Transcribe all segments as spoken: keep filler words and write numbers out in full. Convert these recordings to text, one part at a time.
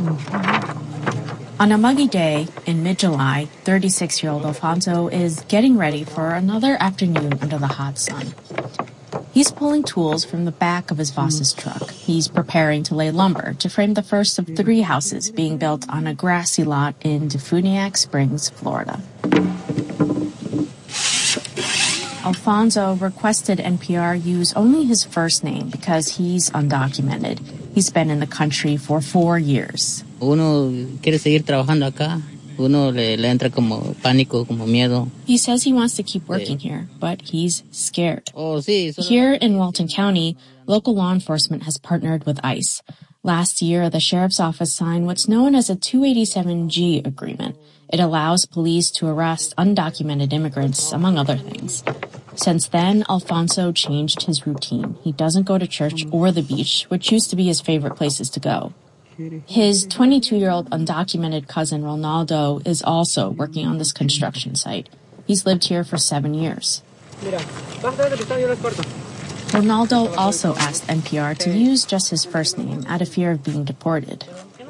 On a muggy day in mid-July, thirty-six-year-old Alfonso is getting ready for another afternoon under the hot sun. He's pulling tools from the back of his boss's truck. He's preparing to lay lumber to frame the first of three houses being built on a grassy lot in Defuniak Springs, Florida. Alfonso requested N P R use only his first name because he's undocumented. He's been in the country for four years. Uno quiere seguir trabajando acá. Uno le, le entra como pánico, como miedo. He says he wants to keep working here, but he's scared. Oh, sí, solo... Here in Walton County, local law enforcement has partnered with ICE. Last year, the sheriff's office signed what's known as a two eighty-seven G agreement. It allows police to arrest undocumented immigrants, among other things. Since then, Alfonso changed his routine. He doesn't go to church or the beach, which used to be his favorite places to go. His twenty-two-year-old undocumented cousin, Ronaldo, is also working on this construction site. He's lived here for seven years. Ronaldo also asked N P R to use just his first name out of fear of being deported.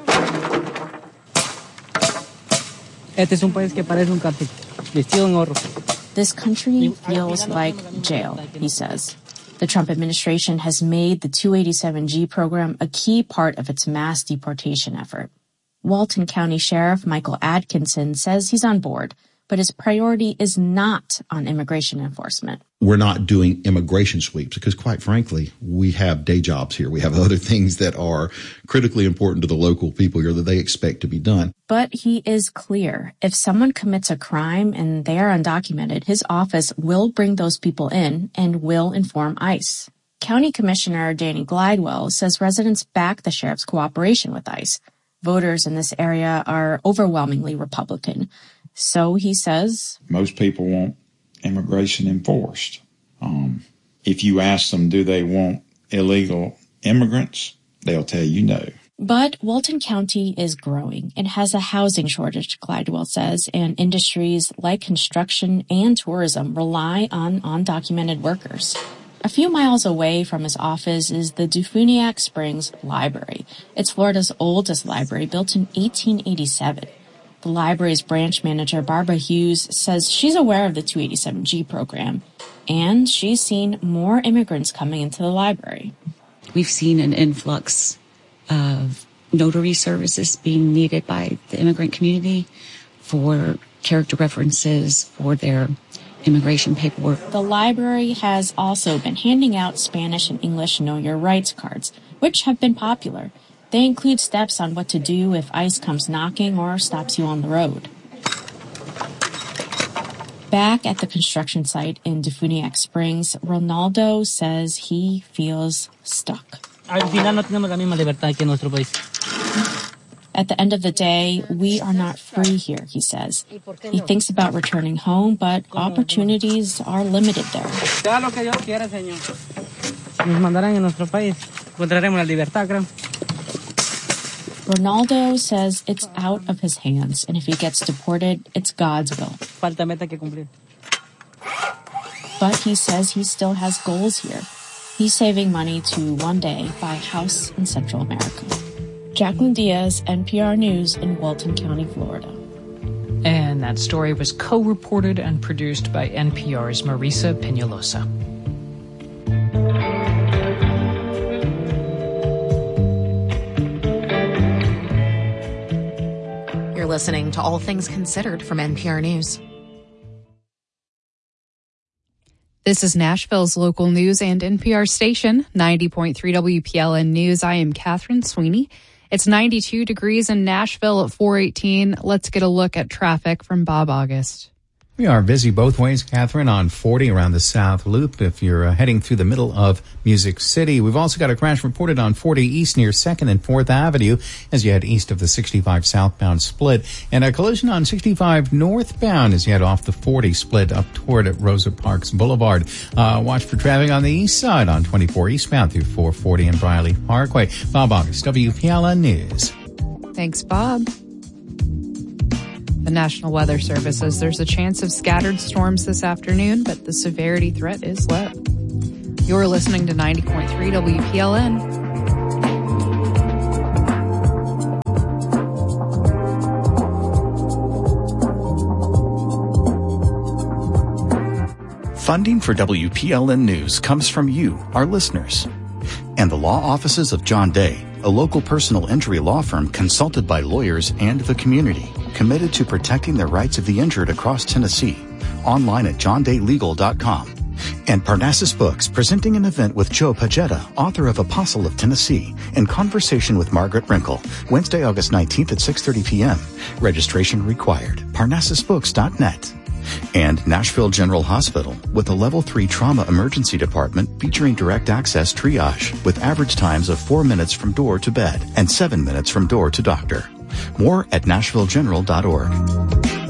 This country feels like jail, he says. The Trump administration has made the two eighty-seven G program a key part of its mass deportation effort. Walton County Sheriff Michael Atkinson says he's on board, but his priority is not on immigration enforcement. We're not doing immigration sweeps because, quite frankly, we have day jobs here. We have other things that are critically important to the local people here that they expect to be done. But he is clear. If someone commits a crime and they are undocumented, his office will bring those people in and will inform ICE. County Commissioner Danny Glidewell says residents back the sheriff's cooperation with ICE. Voters in this area are overwhelmingly Republican. So he says, most people want immigration enforced. Um, if you ask them, do they want illegal immigrants? They'll tell you no. But Walton County is growing. It has a housing shortage, Glidewell says, and industries like construction and tourism rely on undocumented workers. A few miles away from his office is the Defuniak Springs Library. It's Florida's oldest library, built in eighteen eighty-seven. The library's branch manager, Barbara Hughes, says she's aware of the two eighty-seven G program, and she's seen more immigrants coming into the library. We've seen an influx of notary services being needed by the immigrant community for character references for their immigration paperwork. The library has also been handing out Spanish and English Know Your Rights cards, which have been popular. They include steps on what to do if ICE comes knocking or stops you on the road. Back at the construction site in Defuniak Springs, Ronaldo says he feels stuck. At the end of the day, we are not free here, he says. He thinks about returning home, but opportunities are limited there. Ronaldo says it's out of his hands, and if he gets deported, it's God's will. But he says he still has goals here. He's saving money to one day buy a house in Central America. Jacqueline Diaz, N P R News in Walton County, Florida. And that story was co-reported and produced by N P R's Marisa Peñalosa. You're listening to All Things Considered from N P R News. This is Nashville's local news and N P R station, ninety point three W P L N News. I am Catherine Sweeney. It's ninety-two degrees in Nashville at four eighteen. Let's get a look at traffic from Bob August. We are busy both ways, Catherine, on forty around the South Loop if you're uh, heading through the middle of Music City. We've also got a crash reported on forty East near second and fourth Avenue as you head east of the sixty-five southbound split. And a collision on sixty-five northbound as you head off the forty split up toward Rosa Parks Boulevard. Uh, watch for traffic on the east side on twenty-four eastbound through four forty and Briley Parkway. Bob August, W P L N News. Thanks, Bob. The National Weather Service says there's a chance of scattered storms this afternoon, but the severity threat is low. You're listening to ninety point three W P L N. Funding for W P L N News comes from you, our listeners. And the law offices of John Day, a local personal injury law firm consulted by lawyers and the community, committed to protecting the rights of the injured across Tennessee. Online at john day legal dot com. And Parnassus Books, presenting an event with Joe Pagetta, author of Apostle of Tennessee, in conversation with Margaret Wrinkle, Wednesday, August nineteenth at six thirty p.m. Registration required. parnassus books dot net. And Nashville General Hospital, with a level three trauma emergency department featuring direct access triage, with average times of four minutes from door to bed and seven minutes from door to doctor. More at nashville general dot org.